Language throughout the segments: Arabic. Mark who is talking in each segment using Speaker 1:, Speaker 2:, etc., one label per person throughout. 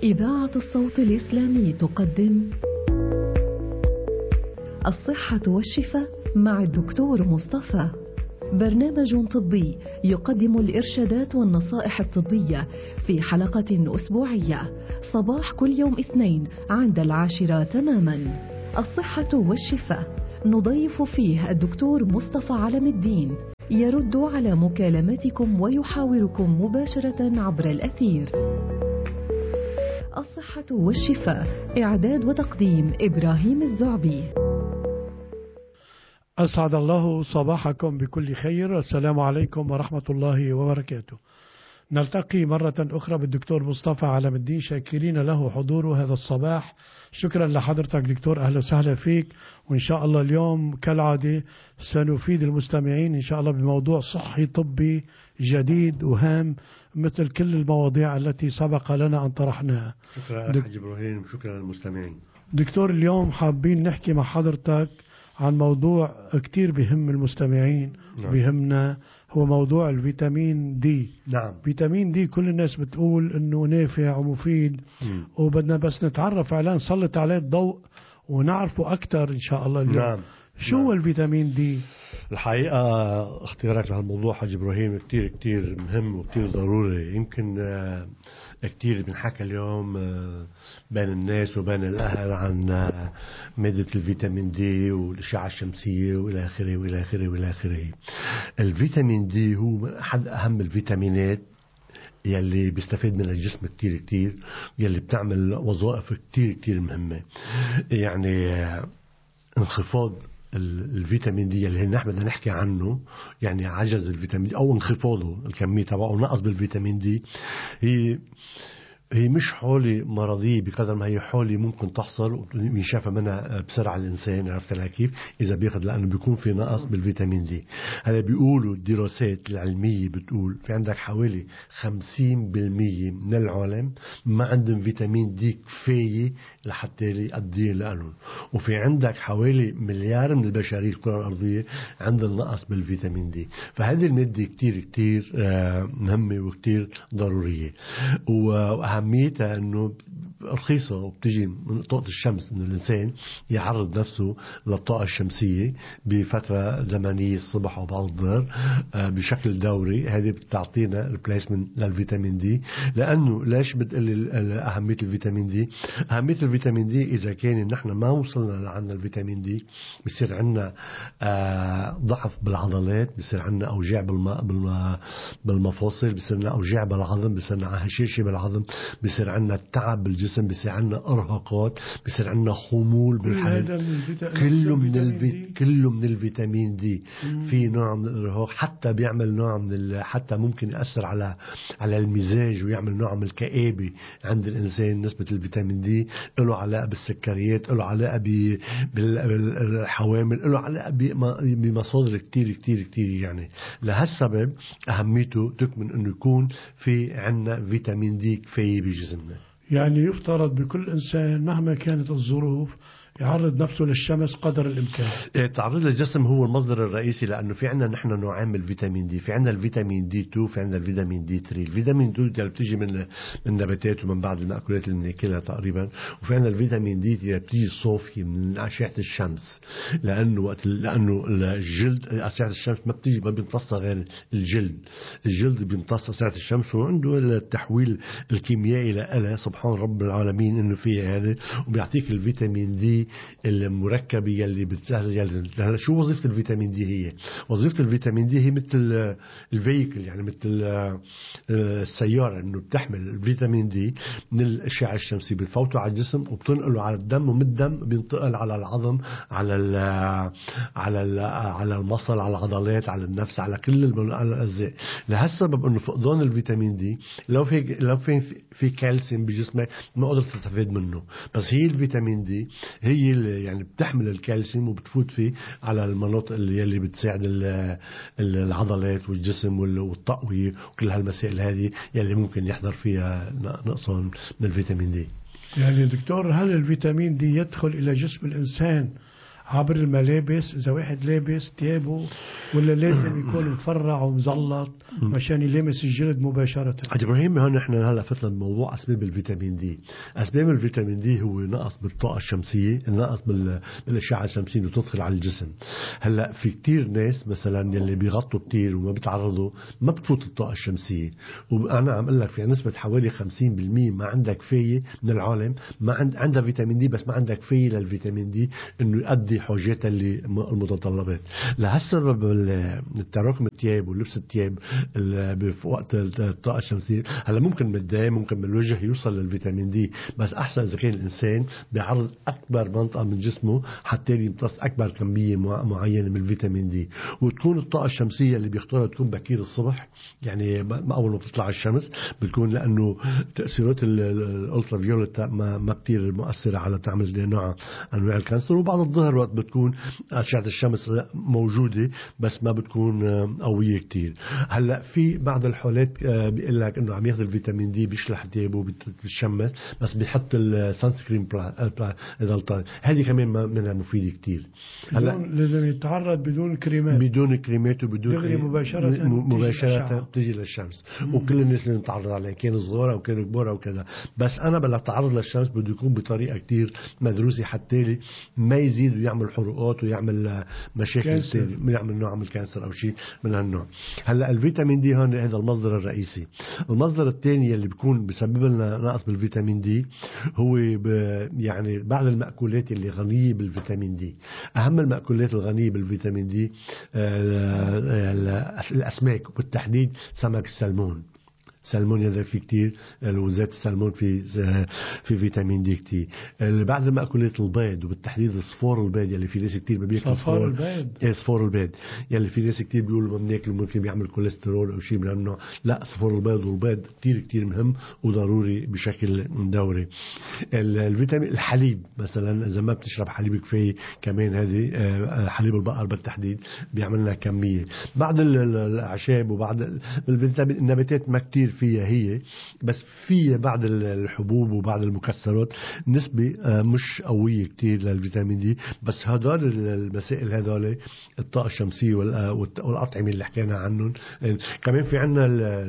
Speaker 1: إذاعة الصوت الإسلامي تقدم الصحة والشفاء مع الدكتور مصطفى، برنامج طبي يقدم الإرشادات والنصائح الطبية في حلقة أسبوعية صباح كل يوم اثنين عند 10 تماما. الصحة والشفاء، نضيف فيه الدكتور مصطفى علم الدين، يرد على مكالماتكم ويحاوركم مباشرة عبر الأثير. الصحة والشفاء، إعداد وتقديم إبراهيم الزعبي.
Speaker 2: أسعد الله صباحكم بكل خير. السلام عليكم ورحمة الله وبركاته. نلتقي مرة أخرى بالدكتور مصطفى علم الدين، شاكرين له حضوره هذا الصباح. شكرا لحضرتك دكتور، أهلا وسهلا فيك. وإن شاء الله اليوم كالعادة سنفيد المستمعين إن شاء الله بموضوع صحي طبي جديد وهام مثل كل المواضيع التي سبق لنا أن طرحناها.
Speaker 3: شكرا حاج إبراهيم، شكرا للمستمعين.
Speaker 2: دكتور، اليوم حابين نحكي مع حضرتك عن موضوع كتير بهم المستمعين. نعم. بهمنا، هو موضوع الفيتامين دي.
Speaker 3: نعم.
Speaker 2: فيتامين دي كل الناس بتقول انه نافع ومفيد، وبدنا بس نتعرف عليه، نسلط عليه الضوء ونعرفه اكثر ان شاء الله اليوم.
Speaker 3: نعم.
Speaker 2: شو هو الفيتامين دي؟
Speaker 3: الحقيقة اختيارك لهالموضوع حاج إبراهيم كتير كتير مهم وكتير ضروري. يمكن كتير بنحكى اليوم بين الناس وبين الأهل عن مادة الفيتامين دي والأشعة الشمسية وإلى آخره وإلى آخره وإلى آخره. الفيتامين دي هو أحد أهم الفيتامينات يلي بيستفيد منها الجسم كتير كتير، يلي بتعمل وظائف كتير كتير مهمة. يعني انخفاض الفيتامين دي اللي نحن بدنا نحكي عنه، يعني عجز الفيتامين دي او انخفاضه الكمية تبعه، نقص بالفيتامين دي، هي مش حالة مرضية بقدر ما هي حالة ممكن تحصل ويشافى منها بسرعة الإنسان. عرفت كيف؟ إذا بياخد، لأنه بيكون في نقص بالفيتامين دي. هذا بيقولوا الدراسات العلمية بتقول في عندك حوالي 50% من العالم ما عندهم فيتامين دي كفاية لحتى يقضي لهم، وفي عندك حوالي مليار من البشرية الكرة الأرضية عندهم نقص بالفيتامين دي. فهذه المادة كتير كتير مهمة وكتير ضرورية، وأهميتها أنه رخيصة وبتجي من طاقة الشمس، أنه الإنسان يعرض نفسه للطاقة الشمسية بفترة زمنية الصبح أو بعد الظهر بشكل دوري. هذه بتعطينا ريبليسمنت للفيتامين دي. لأنه ليش بتقل أهمية الفيتامين دي؟ أهمية الفيتامين دي إذا كان نحن ما وصلنا لعنا الفيتامين دي بيصير عنا ضعف بالعضلات، بيصير عنا أوجاع بالمفاصل، بيصير عنا أوجاع بالعظم، بيصير عنا هشاشة بالعظم، بيصير عنا تعب بالجسم، بيصير عنا إرهاقات، بيصير عنا خمول بالحياة. كله من الفيتامين دي. في نوع من الإرهاق، حتى بيعمل نوع من حتى ممكن يأثر على المزاج ويعمل نوع من الكآبة عند الإنسان. نسبة الفيتامين دي له علاقة بالسكريات، له علاقة بالحوامل، له علاقة بمصادر كتير كتير كتير. يعني لهالسبب أهميته تكمن أنه يكون في عنا فيتامين دي كفاية بجسمنا.
Speaker 2: يعني يفترض بكل إنسان مهما كانت الظروف يعرض نفسه للشمس قدر الإمكان.
Speaker 3: تعرض الجسم هو المصدر الرئيسي، لأنه في عنا نحن نوعين من الفيتامين دي. في عنا الفيتامين دي 2، في عنا الفيتامين دي 3. الفيتامين دي اللي بتيجي من النباتات ومن بعض المأكولات اللي بناكلها تقريبا. وفي عنا الفيتامين دي اللي بتيجي صافية من أشعة الشمس، لأنه الجلد، أشعة الشمس ما بيمتصها غير الجلد بيمتص أشعة الشمس، وعنده التحويل الكيميائي لها سبحان رب العالمين إنه فيه هذا، وبيعطيك الفيتامين دي المركبة يلي بتسهل. شو وظيفة الفيتامين دي؟ هي وظيفة الفيتامين دي هي مثل الفيكل، يعني مثل السيارة، انه بتحمل الفيتامين دي من الأشعة الشمسية، بتفوته على الجسم وبتنقله على الدم، ومن الدم بينتقل على العظم، على المصل، على العضلات، على النفس، على كل الأجزاء. لهالسبب انه فقدان الفيتامين دي، لو في كالسيوم بجسمك ما قدرت تستفيد منه. بس هي الفيتامين دي هي اللي يعني بتحمل الكالسيوم وبتفوت فيه على المناطق اللي بتساعد العضلات والجسم والتقوية وكل هالمسائل هذه يلي ممكن يحضر فيها نقصان من الفيتامين دي.
Speaker 2: يعني دكتور، هل الفيتامين دي يدخل إلى جسم الإنسان عبر الملابس، إذا واحد لابس تيابه ولا لازم يكون مفرع ومزلط مشان يلامس الجلد مباشرة؟
Speaker 3: إبراهيم، هون احنا هلا فتنا بموضوع أسباب الفيتامين دي. أسباب الفيتامين دي هو نقص بالطاقة الشمسية، النقص بالأشعة الشمسية اللي تدخل على الجسم. هلا في كتير ناس مثلا يلي بيغطوا كتير وما بيتعرضوا ما بتفوت الطاقة الشمسية، وأنا عم أقول لك في نسبة حوالي 50% ما عندها كفاية من العالم ما عندها فيتامين دي، بس ما عندها كفاية للفيتامين دي إنه يؤدي حاجاتها اللي المتطلبات. لهالسبب التراكم الثياب ولبس الثياب في وقت الطاقة الشمسية هلا ممكن من الدم ممكن من الوجه يوصل للفيتامين دي، بس أحسن إذا كان الإنسان بيعرض أكبر منطقة من جسمه حتى يمتص أكبر كمية معينة من الفيتامين دي. وتكون الطاقة الشمسية اللي بيختارها تكون بكير الصبح، يعني أول ما بتطلع الشمس بتكون، لأنه تأثيرات الألترا فيوليت ما كتير مؤثرة على تعمل نوع أنواع الكانسر. وبعد الظهر وقت بتكون أشعة الشمس موجودة بس ما بتكون قوية كتير. هلا في بعض الحالات بيقول لك إنه عم ياخذ الفيتامين دي بيشلح تيابه بالشمس، بس بيحط السانسكرين هذه كمان منها مفيدة كتير. هلا
Speaker 2: لازم يتعرض بدون كريمات،
Speaker 3: بدون كريمات وبدون
Speaker 2: مباشرة
Speaker 3: بتجي للشمس. وكل الناس اللي نتعرض عليها كانوا صغار أو كانوا كبار أو كذا، بس أنا بلا تعرض للشمس بده يكون بطريقة كتير مدروسة حتى ما يزيد ويعمل حروقات ويعمل مشاكل، يعمل نوع من الكانسر أو شيء من هالنوع. هلا الفيتامين دي هون هذا المصدر الرئيسي. المصدر الثاني اللي بيكون بسبب لنا نقص بالفيتامين دي هو يعني بعض المأكولات اللي غنية بالفيتامين دي. أهم المأكولات الغنية بالفيتامين دي الأسماك، وبالتحديد سمك السلمون. سلمون يدرك فيه كتير، وزيت السلمون في فيتامين دي كتير. بعض المأكولات البيض، وبالتحديد الصفور البيض يلي في ناس كتير بياكلوا
Speaker 2: صفار البيض.
Speaker 3: صفور البيض يلي في ناس كتير بيقولوا ما بناكله ممكن بيعمل كوليسترول او شيء من هالنوع. لا، صفور البيض والبيض كتير كتير مهم وضروري بشكل دوري. الفيتامين الحليب مثلا، اذا ما بتشرب حليب كفايه كمان، هذه حليب البقر بالتحديد بيعمل لنا كميه. بعض الاعشاب وبعض الفيتامين النباتات ما كتير فيها هي، بس فيها بعض الحبوب وبعض المكسرات نسبة مش قوية كتير للفيتامين دي. بس هدول المسائل هدول الطاقة الشمسية والأطعمة اللي حكينا عنهم. كمان في عنا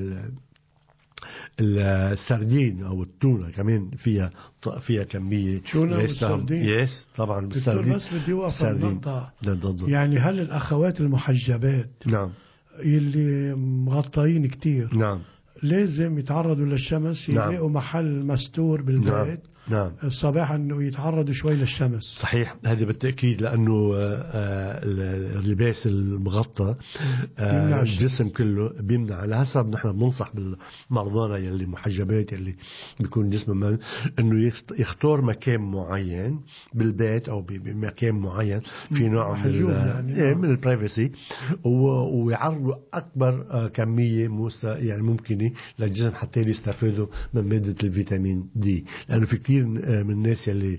Speaker 3: السردين او التونه كمان فيها كميه.
Speaker 2: تونه والسردين.
Speaker 3: طبعا بالسردين.
Speaker 2: بس بدي اوقف النقطه. يعني هل الاخوات المحجبات
Speaker 3: نعم
Speaker 2: يلي مغطيين كتير
Speaker 3: نعم
Speaker 2: لازم يتعرضوا للشمس، يلاقوا محل مستور بالبيت
Speaker 3: نعم.
Speaker 2: صباحا انه يتعرضوا شوي للشمس؟
Speaker 3: صحيح، هذه بالتأكيد، لأنه اللباس المغطى الجسم كله بيمنع. على حسب نحن بننصح بالمرضانا يلي محجبات يلي بيكون جسمهم انه يختار مكان معين بالبيت او بمكان معين في نوع من البرايفسي، ويعرضوا اكبر كمية يعني ممكنة للجسم حتى يستفادوا من مادة الفيتامين دي. لأنه في كتير من الناس يلي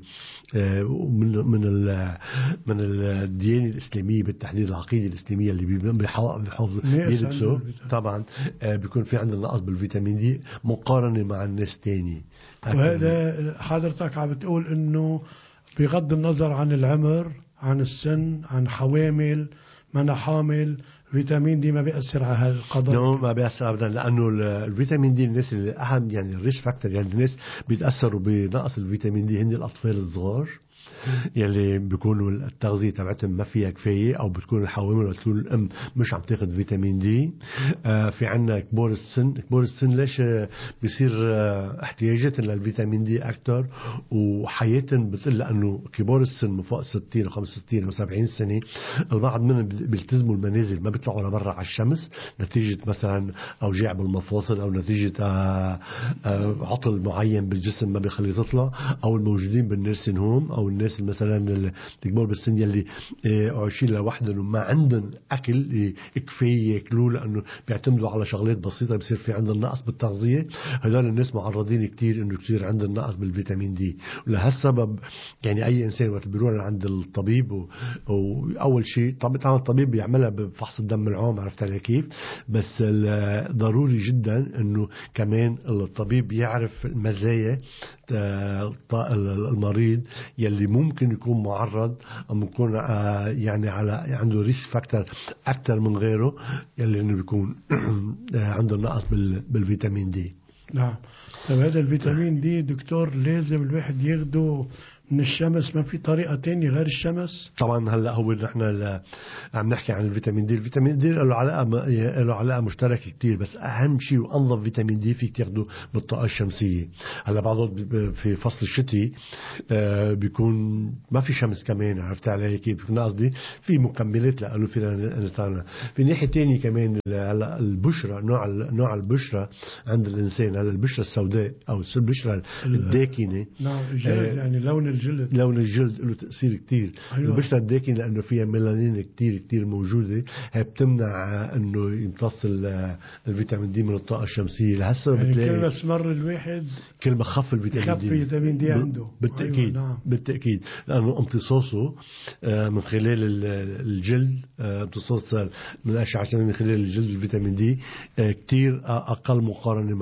Speaker 3: من الديانة الإسلامية بالتحديد العقيدة الإسلامية اللي بيلبسوا طبعا بيكون في عندنا نقص بالفيتامين دي مقارنة مع الناس تاني.
Speaker 2: وهذا حضرتك عم بتقول إنه بغض النظر عن العمر، عن السن، عن حوامل، من حامل، فيتامين دي ما بيأثر على هذا القضايا؟
Speaker 3: ما بيأثر أبدا، لأنه الفيتامين دي الناس اللي أهم يعني الريش فاكتور، يعني الناس بيتأثروا بنقص الفيتامين دي هن الأطفال الصغار يلي بيكونوا التغذية تبعتهم ما فيها كفاية، أو بتكون الحوامل وتكون الأم مش عم تاخد فيتامين دي. في عنا كبار السن. كبار السن ليش بيصير احتياجاتهم للفيتامين دي أكتر وحياتهم بتقل؟ لأنه كبار السن من فوق 60 و 65 و 70 سنة البعض منهم بيلتزموا المنازل، ما بيطلعوا لبرا على الشمس نتيجة مثلا أوجاع بالمفاصل، أو نتيجة عطل معين بالجسم ما بيخليه تطلع، أو الموجودين بالنيرسين هوم، أو الناس مثلا الكبار بالسن يلي عايشين لوحدهم وما عندهم أكل كفاية ياكلوه، لأنه بيعتمدوا على شغلات بسيطة بصير في عندهم نقص بالتغذية. هذول الناس معرضين كتير إنه كتير عندهم نقص بالفيتامين دي. ولهالسبب يعني أي إنسان وقت بيروح عند الطبيب وأول شيء طبعا الطبيب بيعملها بفحص الدم العام، عرفت علي كيف؟ بس ضروري جدا إنه كمان الطبيب يعرف المزايا المريض يلي ممكن يكون معرض أو يكون يعني عنده ريسك فاكتور أكثر من غيره يلي إنه بيكون عنده نقص بالفيتامين دي.
Speaker 2: نعم. طب هذا الفيتامين دي دكتور لازم الواحد ياخده من الشمس؟ ما في طريقة تانية غير الشمس؟
Speaker 3: طبعا هلا هو نحن عم نحكي عن الفيتامين دي. الفيتامين دي له علاقة مشتركة كتير، بس أهم شيء وأنظف فيتامين دي فيك تاخده بالطاقة الشمسية. هلا بعضهم في فصل الشتي بيكون ما في شمس كمان، عرفت علي كيف؟ بيكون قصدي في مكملات لقالوا فينا نستعملها. في ناحية تانية كمان هلا البشرة، نوع البشرة عند الإنسان، هلا البشرة السوداء أو البشرة الداكنة.
Speaker 2: نعم يعني لون الجلد
Speaker 3: له تأثير كتير. أيوة. البشرة الداكنة لأنه فيها ميلانين كتير موجودة، هي بتمنع أنه يمتص الفيتامين دي من الطاقة الشمسية. لهسه
Speaker 2: يعني
Speaker 3: بتلاقي
Speaker 2: كل ما استمر الواحد
Speaker 3: كل ما خف الفيتامين دي
Speaker 2: عنده.
Speaker 3: بالتأكيد.
Speaker 2: أيوة نعم.
Speaker 3: بالتأكيد لأنه امتصاصه من خلال الجلد، امتصاص من الأشعة من خلال الجلد الفيتامين دي كتير أقل مقارنة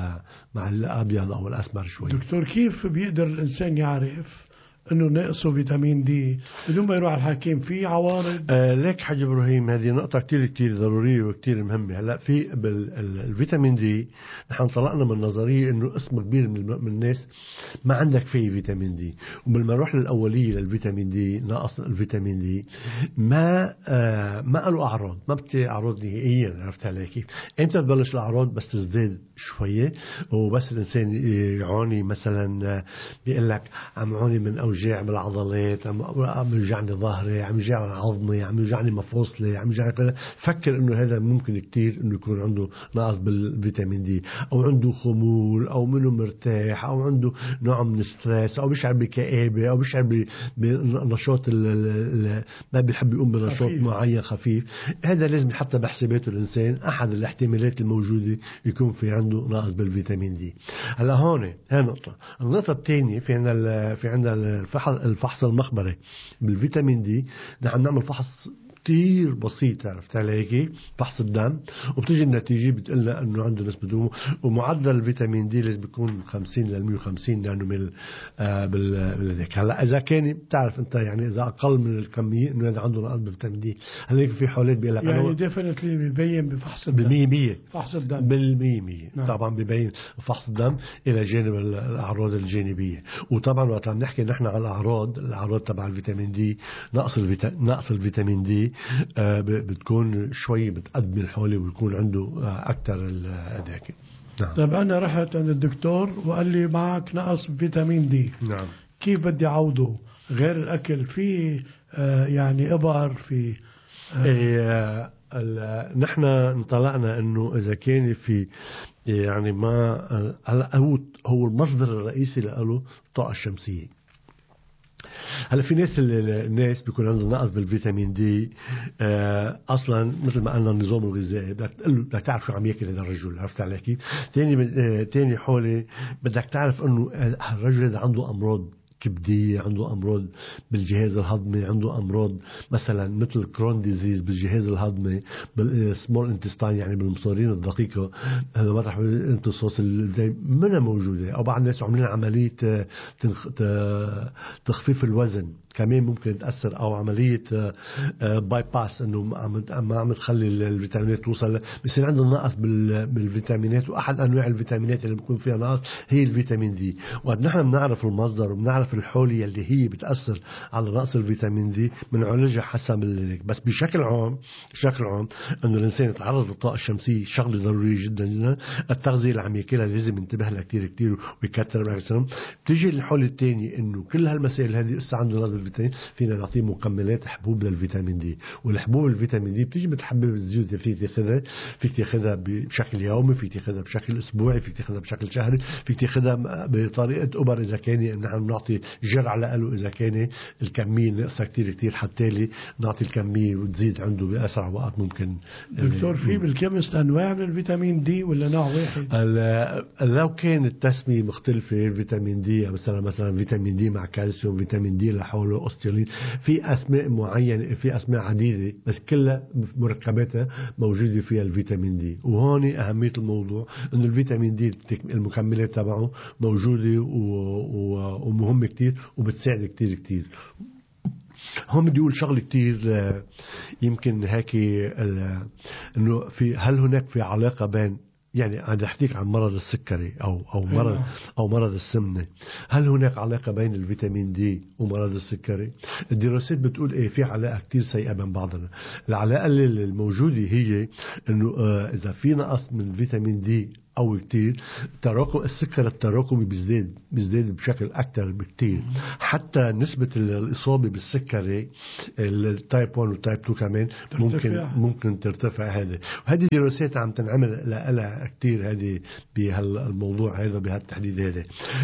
Speaker 3: مع الأبيض أو الأسمر شوي.
Speaker 2: دكتور كيف بيقدر الإنسان يعرف انه ناقصه فيتامين دي بدون ما يروح على الحكيم؟ في عوارض؟
Speaker 3: ليك حاج ابراهيم، هذه نقطة كتير ضرورية وكتير مهمة. هلا في بالفيتامين دي نحن طلعنا من نظرية انه قسم كبير من الناس ما عندك فيه فيتامين دي، وبالمراحل الأولية للفيتامين دي نقص الفيتامين دي ما له أعراض، ما بتلاقي أعراض نهائيا. عرفت علي كيف؟ امتى تبلش الأعراض؟ بس تزداد شوية، وبس الإنسان يعاني مثلا بيقول لك عم يعاني من أوجاع بالعضلات، عم يوجعني ظهري، عم يوجعني عظمي، عم يوجعني مفاصلي، عم يوجعني كذا، فكر انه هذا ممكن كتير انه يكون عنده نقص بالفيتامين دي، او عنده خمول، او منه مرتاح، او عنده نوع من الستريس، او بيشعر بكآبة، او بيشعر بنشاط ما بيحب يقوم بنشاط معين خفيف. هذا لازم يحط بحساباته الانسان احد الاحتمالات الموجودة يكون في عنده نقص بالفيتامين دي. هلا هون هي نقطة. النقطة الثانية في عندنا الفحص المخبري بالفيتامين دي. نحن نعمل فحص كتير بسيط، عرفت علي كيف؟ فحص الدم، وبتجي النتيجة بتقلنا انه عنده نسبة دهون، ومعدل الفيتامين دي لازم يكون 50 ل 150 نانوميل بالهيك. هلا اذا كان بتعرف انت يعني اذا اقل من الكمية انه هذا عنده نقص بالفيتامين دي. هلا في حالات بيقول لك
Speaker 2: يعني ديفينتلي بيبين بفحص الدم فحص الدم
Speaker 3: بالمية. طبعا بيبين فحص الدم الى جانب الاعراض الجانبية. وطبعا وقت عم نحكي نحن على الاعراض تبع الفيتامين دي، نقص الفيتامين دي بتكون شوي بتقدم الحالة ويكون عنده أكتر هذاك.
Speaker 2: نعم. طيب أنا رحت عند الدكتور وقال لي معك نقص فيتامين دي.
Speaker 3: نعم.
Speaker 2: كيف بدي أعوضه غير الأكل؟ في يعني إبر في
Speaker 3: نحن انطلقنا انه اذا كان في يعني ما هو المصدر الرئيسي له الطاقة الشمسية. هلا في الناس بيكون عندهم نقص بالفيتامين دي اصلا مثل ما قلنا النظام الغذائي، بدك تعرف شو عم ياكل هذا الرجل. عرفت علي كيف؟ تاني حوله بدك تعرف انه الرجل هذا عنده امراض كبدية، عنده أمراض بالجهاز الهضمي، عنده أمراض مثلا مثل كرون ديزيز بالجهاز الهضمي، بالسمول انتستاين يعني بالمصارين الدقيقة، هذا مطرح الامتصاص منها موجودة. أو بعض الناس عاملين عملية تخفيف الوزن كمان ممكن تأثر، أو عملية باي باس إنه ما عم تخلي الفيتامينات توصل، بس عنده نقص بالفيتامينات. وأحد أنواع الفيتامينات اللي بيكون فيها نقص هي الفيتامين دي. وقد نحن بنعرف المصدر وبنعرف الحولية اللي هي بتأثر على نقص الفيتامين دي بنعالجها حسب بس بشكل عام إنه الإنسان يتعرض للطاقة الشمسية شغلة ضرورية جدا جدا. التغذية اللي عم ياكلها لازم ينتبه لها كتير ويكتر بالعكس. بتيجي الحولة الثانية إنه كل هالمسائل هذه لسه عنده نقص بالفيتامين، فينا نعطيه مكملات حبوب للفيتامين دي. والحبوب الفيتامين دي بتيجي متحببة بالزيوت، فيك تاخذها بشكل يومي، فيك تاخذها بشكل اسبوعي، فيك تاخذها بشكل شهري، فيك تاخذها بطريقة أبر إذا كان نحن نعطي نعطي جرعة له إذا كان الكمية ناقصة كتير حتى لي نعطي الكمية وتزيد عنده بأسرع وقت ممكن.
Speaker 2: دكتور في بالكيمست أنواع من الفيتامين دي ولا نوع واحد؟
Speaker 3: لو كان التسمية مختلفة فيتامين دي مثلا فيتامين دي مع كالسيوم، فيتامين دي لحوله أستيولين، في أسماء معينة، في أسماء عديدة بس كلها مركباتها موجودة فيها الفيتامين دي. وهون أهمية الموضوع إنه الفيتامين دي المكملات تبعه موجودة ومهمة كتير وبتساعد كتير. هم بدي أقول شغل كتير يمكن هيك إنه هل هناك في علاقة بين، يعني عم أحكيك عن مرض السكري أو مرض السمنة، هل هناك علاقة بين الفيتامين دي ومرض السكري؟ الدراسات بتقول إيه، في علاقة كتير سيئة بين بعضنا. العلاقة الموجودة هي إنه إذا في نقص من الفيتامين دي أو كتير، تراكم السكر التراكمي بيزداد بشكل أكتر بكتير. حتى نسبة الإصابة بالسكري التايب 1 والتايب 2 كمان ممكن ترتفع. وهذه دراسات عم تنعمل لها كتير هذه بهالموضوع هذا بهالتحديد هذا.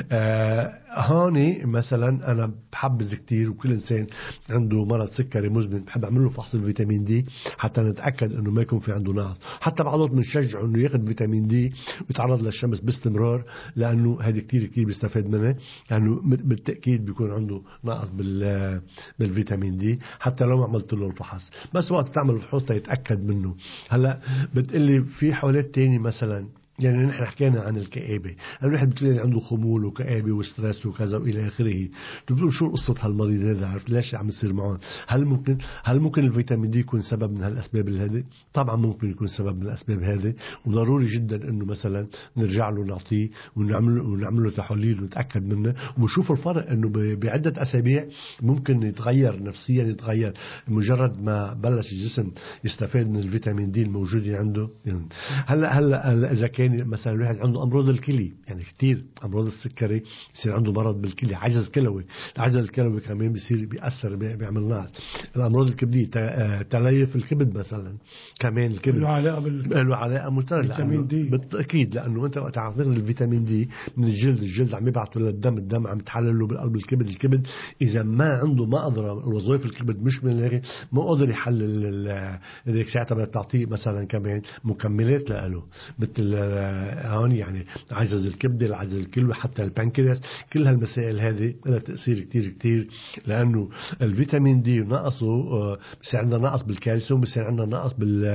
Speaker 3: هاني مثلا أنا بحبذ كتير، وكل إنسان عنده مرض سكري مزمن بحب أعمل له فحص الفيتامين دي حتى نتأكد إنه ما يكون في عنده نقص. حتى بعضهم بنشجعه إنه ياخذ فيتامين دي ويتعرض للشمس باستمرار، لأنه هذه كتير بيستفاد منها، لأنه بالتأكيد بيكون عنده نقص بالفيتامين دي حتى لو ما عملت له الفحص. بس وقت تعمل الفحص يتأكد منه. هلأ بتقلي في حالات تاني مثلا، يعني نحن حكينا عن الكآبة، الواحد بتلاقي عنده خمول وكآبة وستريس وكذا وإلى آخره. تقولوا شو قصة هالمريض هذا، عرفت ليش عم يصير معه؟ هل ممكن الفيتامين دي يكون سبب من هالأسباب هذه؟ طبعا ممكن يكون سبب من الأسباب هذه، وضروري جدا إنه مثلا نرجع له نعطيه ونعمل له تحاليل ونتأكد منه ونشوف الفرق. إنه بعدة أسابيع ممكن يتغير نفسيا، يتغير مجرد ما بلش الجسم يستفاد من الفيتامين دي الموجودة عنده. يعني هلا إذا كان مثلا الواحد عنده أمراض الكلى، يعني كتير أمراض السكري يصير عنده مرض بالكلى، عجز كلوي. العجز الكلوي كمان بيأثر بيعمل نقص. الأمراض الكبدية تليف الكبد مثلا، كمان الكبد له علاقة
Speaker 2: بالفيتامين دي
Speaker 3: بالتأكيد، لأنه أنت وقت عم تاخذ الفيتامين دي من الجلد عم يبعثه للدم، الدم عم يتحلل له بالقلب الكبد إذا ما عنده ما قدر الوظائف الكبد مش من ما قدر يحلل ساعتها بدك تعطيه مثلا كمان مكملات له مثل هون، يعني عجز الكبد، العجز الكلوي، حتى البنكرياس. كل هالمسائل هذه لها تأثير كتير، لأنه الفيتامين دي نقصه بصير عندنا نقص بالكالسيوم، بصير عندنا نقص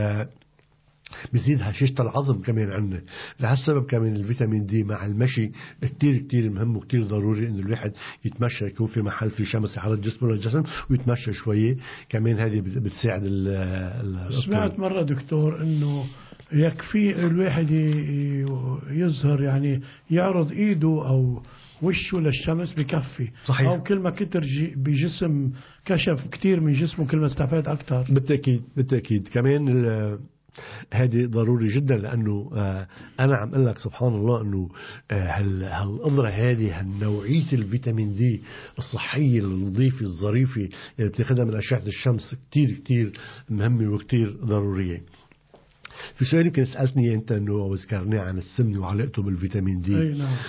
Speaker 3: بزيد هشاشة العظم كمان عنا. لهالسبب كمان الفيتامين دي مع المشي كتير مهم وكتير ضروري إنه الواحد يتمشى، يكون في محل في شمس يحرك جسمه ويتمشى شوية كمان. هذه بتساعد
Speaker 2: سمعت مرة دكتور إنه يكفي الواحد يظهر، يعني يعرض ايده او وشه للشمس بكفي.
Speaker 3: صحيح.
Speaker 2: او كل ما كتر بجسم كشف كتير من جسمه كل ما استفاد اكتر.
Speaker 3: بالتأكيد كمان هذه ضروري جدا، لأنه أنا عم أقول لك سبحان الله إنه هالقدرة هذه هالنوعية الفيتامين دي الصحية النظيفة الظريفة اللي بتاخدها من أشعة الشمس كتير مهمة وكتير ضرورية. في سؤال يمكن سألتني أنت أنه ذكرناه عن السمنة وعلاقته بالفيتامين دي.
Speaker 2: أي نعم.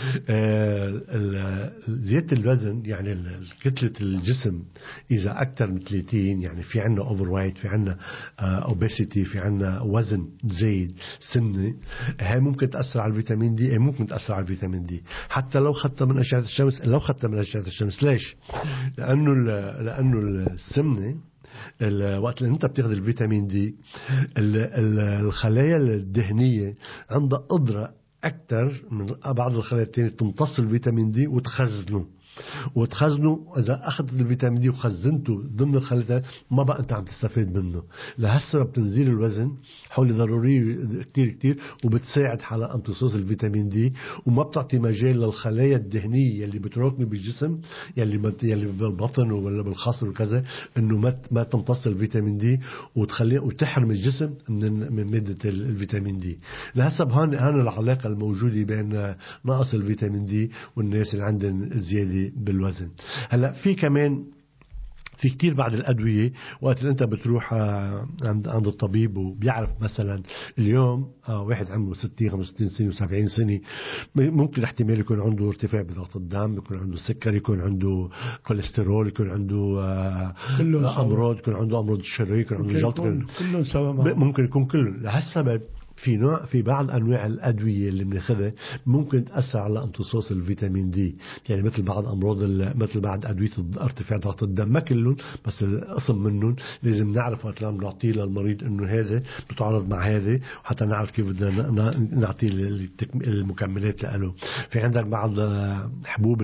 Speaker 3: زيادة الوزن، يعني كتلة الجسم إذا أكثر من 30، يعني في عنا أوفر وايت، في عنا أوبيسيتي، في عنا وزن زايد، سمنة، هاي ممكن تأثر على الفيتامين دي. ممكن تأثر على الفيتامين دي حتى لو خدتها من أشعة الشمس. ليش؟ لأنه السمنة وقت اللي انت بتاخذ الفيتامين دي الخلايا الدهنية عندها قدرة أكثر من بعض الخلايا التانية تمتص الفيتامين دي وتخزنه. إذا أخذت الفيتامين دي وخزنته ضمن الخلايا ما بقى أنت عم تستفيد منه. لهالسبب تنزيل الوزن حول ضروري كتير وبتساعد على امتصاص الفيتامين دي، وما بتعطي مجال للخلايا الدهنية اللي بتراكم بالجسم، يلي بالبطن ولا بالخصر وكذا، إنه ما تمتص الفيتامين دي وتخليه وتحرم الجسم من مادة الفيتامين دي. لهالسبب هان العلاقة الموجودة بين نقص الفيتامين دي والناس اللي عندهم زيادة بالوزن. هلا في في كتير بعض الأدوية وقت اللي أنت بتروح عند الطبيب وبيعرف مثلا اليوم واحد عمره 60 65 سنة و70 سنة ممكن احتمال يكون عنده ارتفاع بضغط الدم، يكون عنده سكر، يكون عنده كوليسترول، يكون عنده أمراض، يكون عنده أمراض الشرايين، يكون عنده جلطة،
Speaker 2: كلهم سوا
Speaker 3: ممكن يكون كلهم. لهالسبب في بعض أنواع الأدوية اللي بناخذها ممكن تأثر على امتصاص الفيتامين دي، يعني مثل بعض أمراض مثل بعض أدوية ارتفاع ضغط الدم، ما كلهم بس قسم منهم لازم نعرف وقت لما نعطيه للمريض إنه هذا بتعارض مع هذا، حتى نعرف كيف بدنا نعطيه المكملات له. في عندك بعض حبوب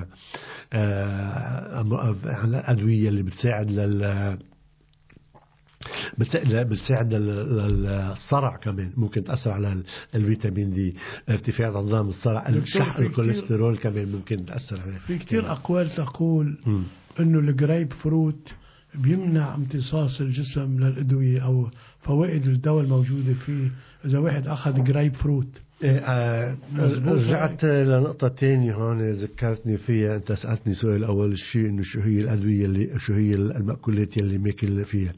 Speaker 3: الأدوية اللي بتساعد بتساعد الصرع، كمان ممكن تأثر على الفيتامين دي. ارتفاع نظام الصرع، الشحن، الكوليسترول كمان ممكن تأثر عليه.
Speaker 2: في كتير أقوال تقول إنه الجريب فروت بيمنع امتصاص الجسم للأدوية أو فوائد الدواء الموجودة فيه إذا واحد أخذ جريب فروت.
Speaker 3: رجعت لنقطة تانية هون ذكرتني فيها. أنت سألتني سؤال أول شيء إنه شو هي الأدوية شو هي المأكولات اللي ماكل فيها.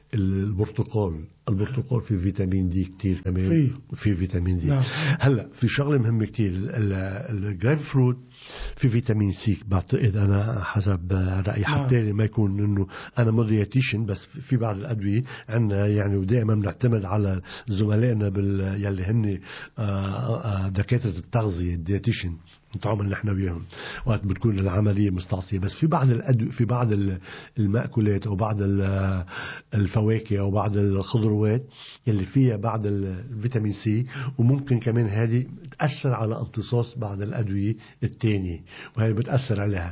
Speaker 3: البرتقال فيه فيتامين دي كتير، كمان في فيتامين دي.
Speaker 2: نعم.
Speaker 3: هلا في شغلة مهمة كتير، الجريب فروت في فيتامين سي بعتقد أنا حسب رأيي، حتى ما يكون إنه أنا مو دياتيشن، بس في بعض الأدوية عندنا يعني ودائما بنعتمد على زملائنا يلي هن دكاترة التغذية الدياتيشن نتعامل نحن وياهم وقت بتكون العملية مستعصية. بس في بعض المأكولات أو بعض الفواكه أو بعض الخضروات اللي فيها بعض الفيتامين سي، وممكن كمان هذه تأثر على امتصاص بعض الأدوية التانية، وهي بتأثر عليها.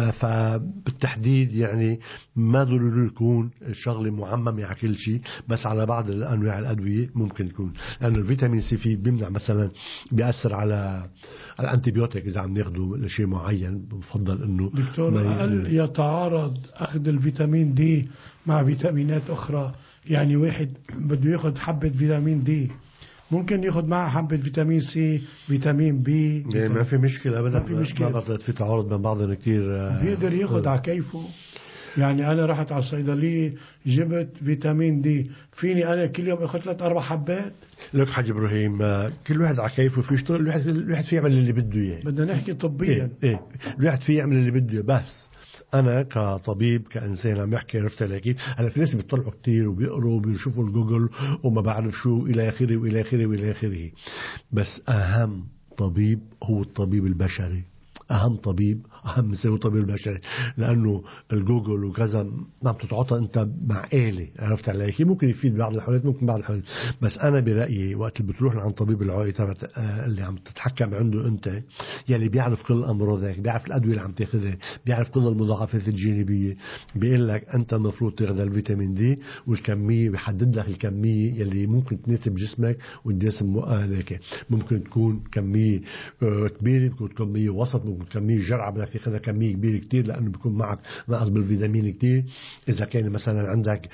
Speaker 3: فبالتحديد يعني ما ضروري يكون الشغلة معممة على كل شيء، بس على بعض الأنواع الأدوية ممكن يكون، لأن الفيتامين سي فيه بيمنع مثلا بيأثر على الأنتيبيوتيك. إذا عم ناخده لشيء معين بفضل إنه
Speaker 2: دكتور هل يتعارض أخذ الفيتامين دي مع فيتامينات أخرى؟ يعني واحد بده ياخد حبة فيتامين دي ممكن ياخد معها حبة فيتامين سي، فيتامين بي،
Speaker 3: ما في مشكلة أبدا،
Speaker 2: ما في مشكلة.
Speaker 3: ما في تعارض بين بعضهم كتير.
Speaker 2: بيقدر ياخد على كيفه. يعني أنا رحت على الصيدلية جبت فيتامين دي، فيني أنا كل يوم أخذ 3-4 حبات؟
Speaker 3: لك حاج إبراهيم، كل واحد على كيفه في يشتغل، الواحد فيه يعمل اللي بده إياه.
Speaker 2: بدنا نحكي طبيا.
Speaker 3: إيه الواحد فيه يعمل اللي بده إياه. بس أنا كطبيب كإنسان عم بحكي، عرفت علي كيف؟ هلا في ناس بيطلعوا كتير وبيقروا وبيشوفوا الجوجل وما بعرف شو إلى آخره وإلى آخره وإلى آخره، بس أهم طبيب هو الطبيب البشري. أهم طبيب أهم يسوي الطبيب البشري، لأنه الجوجل وكذا ما بتتعاطى أنت مع آلة، عرفت علي كيف؟ ممكن يفيد بعض الحالات، ممكن بعض الحالات، بس أنا برأيي وقت اللي بتروح عند طبيب العائي تبعت اللي عم تتحكم عنده أنت، يلي بيعرف كل أمراضك، بيعرف الأدوية اللي عم تاخذها، بيعرف كل المضاعفات الجانبية، بيقول لك أنت المفروض تاخذ الفيتامين دي والكمية، بيحدد لك الكمية يلي ممكن تناسب جسمك والجسم هذاك. ممكن تكون كمية كبيرة، ممكن تكون كمية وسط، ممكن كمية جرعة بدك تاخذها كمية كبيرة كتير، لأنه بيكون معك نقص بالفيتامين كتير. إذا كان مثلا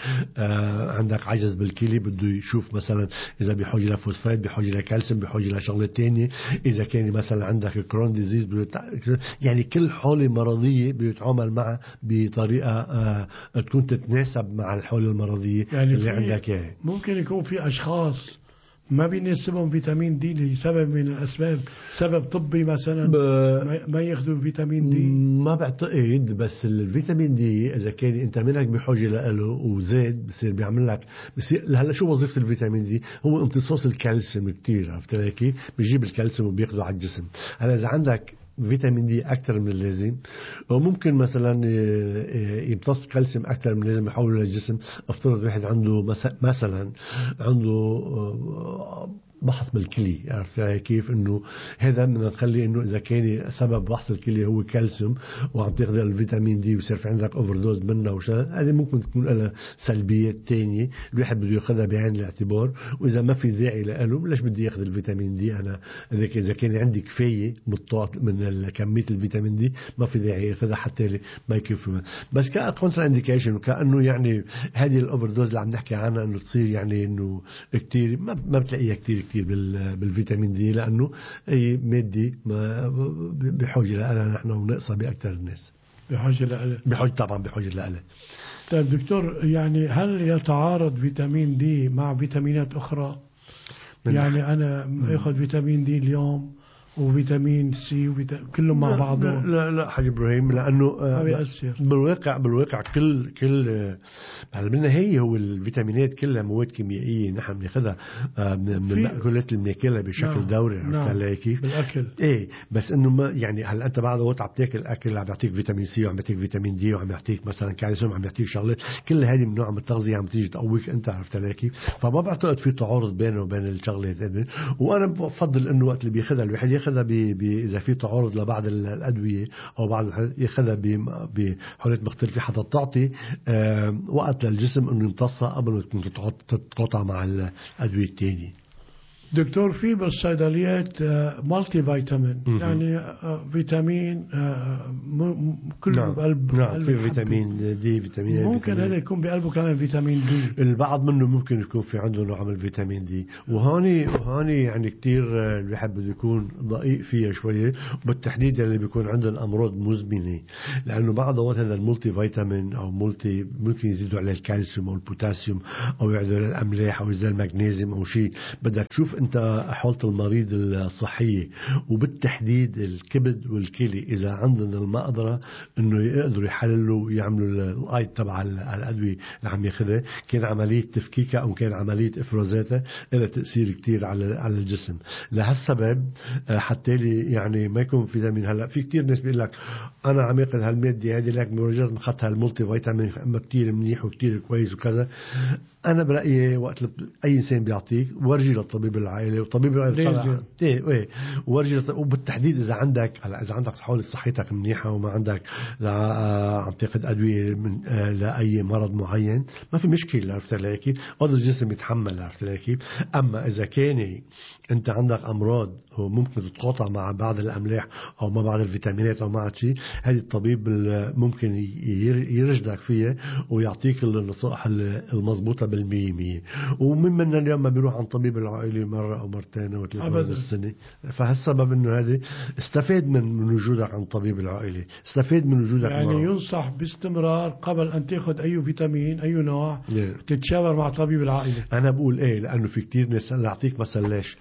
Speaker 3: عندك عجز بالكلي، بده يشوف مثلا إذا بحاجة لفوسفات، بحاجة لكالسيوم، بحاجة لشغلات تانية. إذا كان مثلا عندك كرون ديزيز، يعني كل حالة مرضية بيتعامل معها بطريقة تكون تتناسب مع الحالة المرضية
Speaker 2: يعني
Speaker 3: اللي عندك يعني.
Speaker 2: ممكن يكون في أشخاص ما بيناسبهم فيتامين دي لسبب من الأسباب، سبب طبي مثلا ما ياخذوا فيتامين دي.
Speaker 3: ما بعتقد، بس الفيتامين دي إذا كان أنت منك بحاجة له وزاد بصير بيعمل لك هلا شو وظيفة الفيتامين دي؟ هو امتصاص الكالسيوم كتير، عرفت كيف؟ بيجيب الكالسيوم وبياخده على الجسم. هلا إذا عندك فيتامين دي أكثر من اللازم، وممكن مثلا يمتص كالسيوم أكثر من اللازم يحوله للجسم. افترض واحد عنده مثلا عنده بحث بالكلي، عرفت كيف؟ انه هذا بدنا نخلي انه اذا كان سبب بحث الكلي هو كالسيوم وعم تاخذ الفيتامين دي ويصير في عندك اوفر دوز منه وشغله، هذه ممكن تكون لها سلبيات تانية الواحد بده ياخذها بعين الاعتبار. واذا ما في داعي له، ليش بدي ياخذ الفيتامين دي انا؟ اذا كان عندي كفايه من كميه الفيتامين دي ما في داعي ياخذها حتى ما يكفي. بس ككونترا انديكيشن، وكانه يعني هذه الاوفر دوز اللي عم نحكي عنها انه تصير يعني انه كتير ما بتلاقيها كتير بالفيتامين دي، لأنه أي مادة بحاجة لها نحن ونقصها بأكثر الناس.
Speaker 2: بحاجة له.
Speaker 3: طبعا بحاجة له.
Speaker 2: طيب دكتور، يعني هل يتعارض فيتامين دي مع فيتامينات أخرى؟ يعني أنا أخذ فيتامين دي اليوم وفيتامين سي كلهم مع بعضهم؟
Speaker 3: لا حاج إبراهيم، لأنه بالواقع كل بالنهاية هو الفيتامينات كلها مواد كيميائية نحن بناخذها من المأكولات اللي بناكلها بشكل دوري. عرفت علي كيف؟
Speaker 2: بالأكل.
Speaker 3: إيه، بس إنه ما يعني هل أنت بعد وقت عم تاكل أكل عم يعطيك فيتامين سي وعم يعطيك فيتامين دي وعم يعطيك مثلا كالسيوم عم يعطيك شغلات، كل هذه من نوع من التغذية عم تيجي تقويك أنت. عرفت علي كيف؟ فما بعتقد في تعارض بينه وبين الشغلات. وأنا بفضل إنه وقت اللي بياخذها الواحد ياخذها إذا في تعارض لبعض الأدوية أو بعض ياخذها بحالات مختلفة حتى تعطي وقت للجسم إنه يمتصها قبل ما تكون تتقاطع مع الأدوية التانية.
Speaker 2: دكتور، في بالصيدليات مالتي فيتامين، يعني فيتامين كله بقلب.
Speaker 3: نعم، في فيتامين دي، فيتامين
Speaker 2: ممكن هذا يكون بقلبه كمان فيتامين دي.
Speaker 3: البعض منه ممكن يكون في عنده نوع من الفيتامين دي، وهاني يعني كتير الواحد بده يكون دقيق فيها شوية، بالتحديد اللي بيكون عندهم أمراض مزمنة، لأنه بعض وقت هذا المولتي فيتامين أو ممكن يزيدوا عليه الكالسيوم أو البوتاسيوم أو يعدوا عليه الأملاح أو يزيدوا المغنيسيوم أو شيء. بدك تشوف أنت حالة المريض الصحية، وبالتحديد الكبد والكلي إذا عندنا المقدرة إنه يقدروا يحللوا ويعملوا الآيد تبع الأدوية اللي عم ياخذها، كان عملية تفكيكها أو كان عملية إفرازاتها لها تأثير كتير على الجسم. لهالسبب حتى لي يعني ما يكون فيتامين. هلا في كتير ناس بيقول لك أنا عم ياخذ هالمادة هذه لك بمجرد ما أخذتها المولتي فيتامين أما كتير منيح وكتير كويس وكذا. أنا برأيي وقت أي إنسان بيعطيك ورجي للطبيب العائلي، وطبيب العائلي ورجي وبالتحديد إذا عندك حالة صحتك منيحة وما عندك عم تاخذ أدوية لأي مرض معين، ما في مشكلة. عرفت علي كيف؟ هذا الجسم يتحمل. عرفت علي كيف؟ أما إذا كان أنت عندك أمراض ممكن تتقاطع مع بعض الأملاح أو مع بعض الفيتامينات أو مع شيء، هذه الطبيب ممكن يرشدك فيها ويعطيك النصائح المضبوطة بالمية. ومن اليوم ما بيروح عن طبيب العائلي مرة أو مرتين أو 3 مرات بالسنة. فهالسبب إنه هذه استفاد من وجودك عن طبيب العائلي، استفاد من وجودك
Speaker 2: يعني
Speaker 3: معه.
Speaker 2: ينصح باستمرار قبل أن تأخذ أي فيتامين أي نوع تتشاور مع طبيب العائلي.
Speaker 3: أنا بقول لأنه في كتير ناس أعطيك مثلا ليش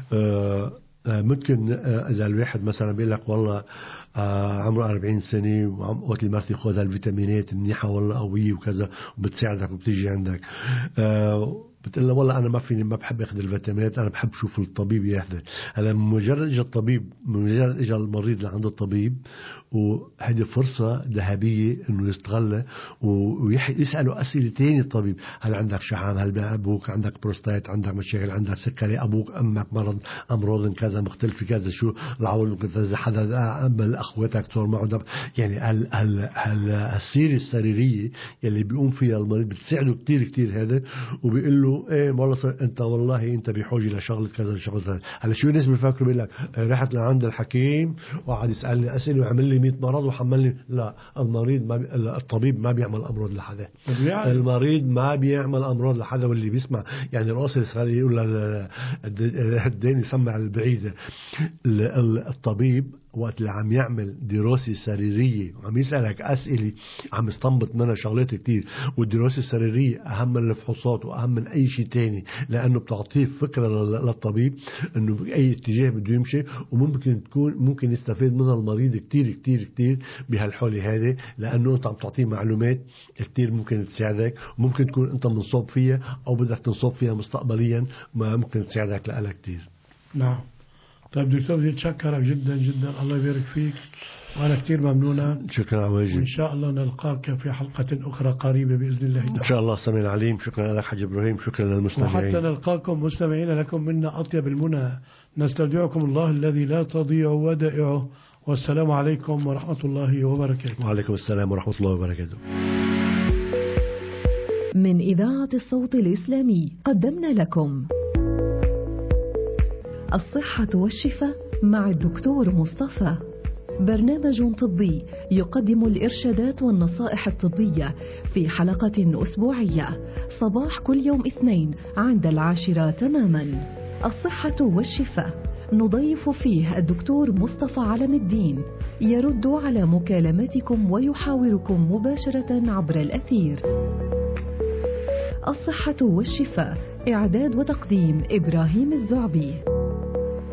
Speaker 3: ممكن إذا الواحد مثلا بيقول لك والله عمره 40 سنة وقت اللي مرتي خذ هالفيتامينات منيحة والله قوية وكذا وبتساعدك وبتيجي عندك، بتقول له والله أنا ما بحب أخذ الفيتامينات، أنا بحب شوف الطبيب ياخذ. هلا مجرد إجا المريض اللي عنده الطبيب، وهذه فرصة ذهبية إنه يستغلها ويسأله أسئلة تاني الطبيب. هل عندك شحم؟ هل أبوك عندك بروستات؟ عندك مشاكل؟ عندك سكري؟ أبوك أمك أمراض كذا مختلفة كذا؟ شو العول كذا؟ حدا أما أخواتك صار معه دم؟ يعني السيرة السريرية اللي بيقوم فيها المريض بتساعده كتير هذا. وبيقول له والله انت بحاجه لشغله كذا شغله كذا. هلا شو الناس بيفكروا بيقول لك رحت لعند الحكيم وقعد يسالني اسئله وعمل لي 100 مرض وحملني. لا، الطبيب ما بيعمل امراض لحدا. المريض ما بيعمل امراض لحدا. واللي بيسمع يعني راسي الصغير يقول الدين يسمع البعيده. الطبيب وقت اللي عم يعمل دراسة سريرية وعم يسألك أسئلة عم يستنبط منها شغلات كتير، والدراسة السريرية أهم من الفحوصات وأهم من أي شيء تاني، لأنه بتعطيه فكرة للطبيب أنه بأي اتجاه بده يمشي، ممكن يستفيد منها المريض كتير بهالحالة هذه، لأنه أنت عم تعطيه معلومات كتير ممكن تساعدك، وممكن تكون أنت منصاب فيها أو بدك تنصاب فيها مستقبليا، ما ممكن تساعدك لها كتير.
Speaker 2: نعم. طيب دكتور، بدي أتشكرك جدا الله يبارك فيك، وأنا كتير ممنونة.
Speaker 3: شكرا عواجب،
Speaker 2: وإن شاء الله نلقاك في حلقة أخرى قريبة بإذن الله تعالى.
Speaker 3: إن شاء الله. سميع العليم. شكرا لك حاج إبراهيم، شكرا للمستمعين.
Speaker 2: وحتى نلقاكم مستمعين لكم منا أطيب المنى، نستودعكم الله الذي لا تضيع ودائعه، والسلام عليكم ورحمة الله وبركاته.
Speaker 3: وعليكم السلام ورحمة الله وبركاته.
Speaker 1: من إذاعة الصوت الإسلامي قدمنا لكم الصحة والشفاء مع الدكتور مصطفى، برنامج طبي يقدم الإرشادات والنصائح الطبية في حلقة أسبوعية صباح كل يوم اثنين عند 10 تماما. الصحة والشفاء نضيف فيه الدكتور مصطفى علم الدين، يرد على مكالماتكم ويحاوركم مباشرة عبر الأثير. الصحة والشفاء، إعداد وتقديم إبراهيم الزعبي.